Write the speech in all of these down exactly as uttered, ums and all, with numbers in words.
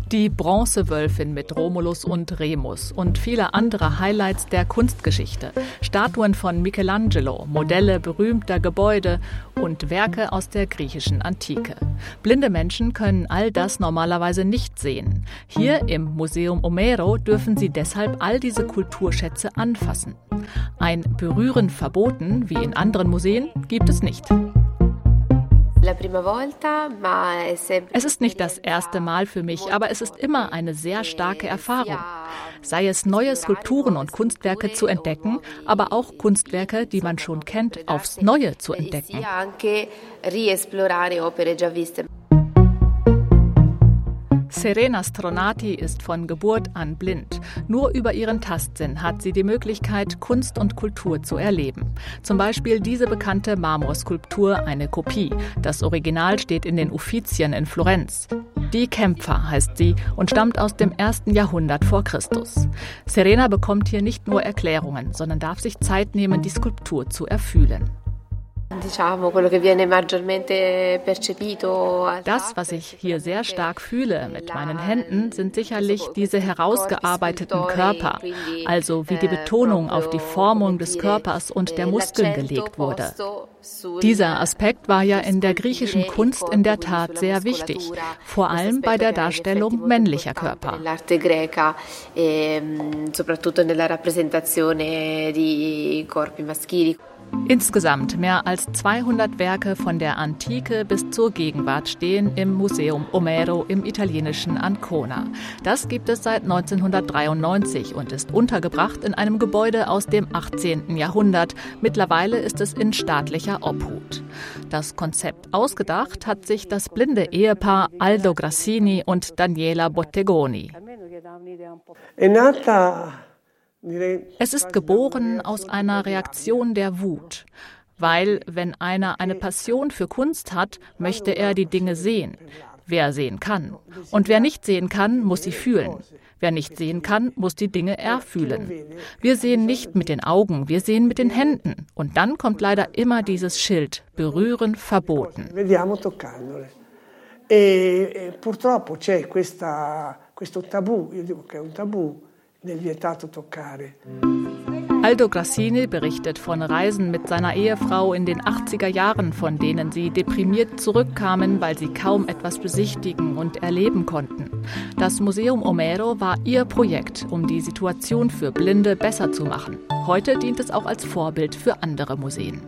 Die Bronzewölfin mit Romulus und Remus und viele andere Highlights der Kunstgeschichte. Statuen von Michelangelo, Modelle berühmter Gebäude und Werke aus der griechischen Antike. Blinde Menschen können all das normalerweise nicht sehen. Hier im Museum Omero dürfen sie deshalb all diese Kulturschätze anfassen. Ein Berühren verboten, wie in anderen Museen, gibt es nicht. Es ist nicht das erste Mal für mich, aber es ist immer eine sehr starke Erfahrung. Sei es neue Skulpturen und Kunstwerke zu entdecken, aber auch Kunstwerke, die man schon kennt, aufs Neue zu entdecken. Serena Stronati ist von Geburt an blind. Nur über ihren Tastsinn hat sie die Möglichkeit, Kunst und Kultur zu erleben. Zum Beispiel diese bekannte Marmorskulptur, eine Kopie. Das Original steht in den Uffizien in Florenz. Die Kämpfer heißt sie und stammt aus dem ersten Jahrhundert vor Christus. Serena bekommt hier nicht nur Erklärungen, sondern darf sich Zeit nehmen, die Skulptur zu erfühlen. Das, was ich hier sehr stark fühle mit meinen Händen, sind sicherlich diese herausgearbeiteten Körper, also wie die Betonung auf die Formung des Körpers und der Muskeln gelegt wurde. Dieser Aspekt war ja in der griechischen Kunst in der Tat sehr wichtig, vor allem bei der Darstellung männlicher Körper. Insgesamt mehr als zweihundert Werke von der Antike bis zur Gegenwart stehen im Museum Omero im italienischen Ancona. Das gibt es seit neunzehnhundertdreiundneunzig und ist untergebracht in einem Gebäude aus dem achtzehnten Jahrhundert. Mittlerweile ist es in staatlicher Obhut. Das Konzept ausgedacht hat sich das blinde Ehepaar Aldo Grassini und Daniela Bottegoni. Es ist geboren aus einer Reaktion der Wut, weil, wenn einer eine Passion für Kunst hat, möchte er die Dinge sehen. Wer sehen kann. Und wer nicht sehen kann, muss sie fühlen. Wer nicht sehen kann, muss die Dinge erfühlen. Wir sehen nicht mit den Augen, wir sehen mit den Händen. Und dann kommt leider immer dieses Schild, berühren verboten. E purtroppo c'è questa, questo tabù, io dico che è un tabù. Aldo Grassini berichtet von Reisen mit seiner Ehefrau in den achtziger Jahren, von denen sie deprimiert zurückkamen, weil sie kaum etwas besichtigen und erleben konnten. Das Museum Omero war ihr Projekt, um die Situation für Blinde besser zu machen. Heute dient es auch als Vorbild für andere Museen.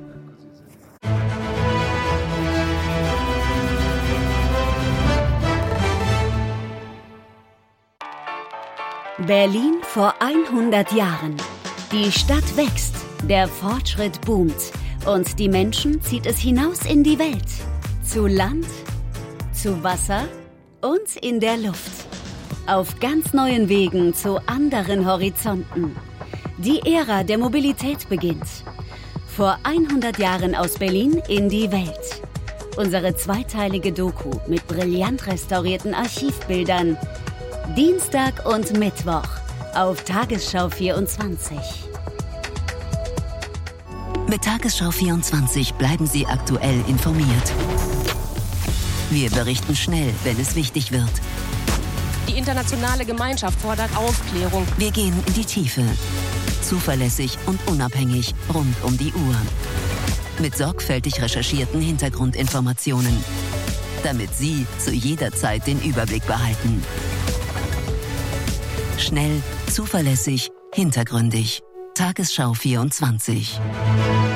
Berlin vor hundert Jahren. Die Stadt wächst, der Fortschritt boomt und die Menschen zieht es hinaus in die Welt. Zu Land, zu Wasser und in der Luft. Auf ganz neuen Wegen zu anderen Horizonten. Die Ära der Mobilität beginnt. Vor hundert Jahren aus Berlin in die Welt. Unsere zweiteilige Doku mit brillant restaurierten Archivbildern. Dienstag und Mittwoch auf Tagesschau vierundzwanzig. Mit Tagesschau vierundzwanzig bleiben Sie aktuell informiert. Wir berichten schnell, wenn es wichtig wird. Die internationale Gemeinschaft fordert Aufklärung. Wir gehen in die Tiefe. Zuverlässig und unabhängig rund um die Uhr. Mit sorgfältig recherchierten Hintergrundinformationen. Damit Sie zu jeder Zeit den Überblick behalten. Schnell, zuverlässig, hintergründig. Tagesschau vierundzwanzig.